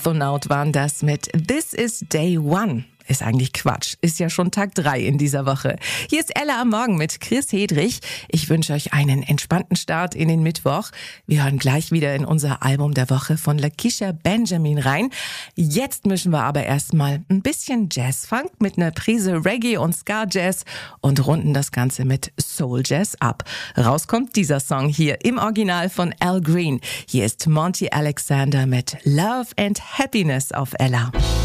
Astronaut waren das mit This is Day One. Ist eigentlich Quatsch. Ist ja schon Tag 3 in dieser Woche. Hier ist Ella am Morgen mit Chris Hedrich. Ich wünsche euch einen entspannten Start in den Mittwoch. Wir hören gleich wieder in unser Album der Woche von Lakeisha Benjamin rein. Jetzt mischen wir aber erstmal ein bisschen Jazz-Funk mit einer Prise Reggae und Ska-Jazz und runden das Ganze mit Soul-Jazz ab. Rauskommt dieser Song hier im Original von Al Green. Hier ist Monty Alexander mit Love and Happiness auf Ella.